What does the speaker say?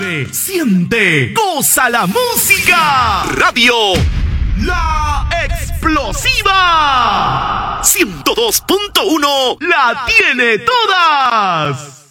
Vive, siente, goza la música. Radio La Explosiva 102.1 la tiene todas.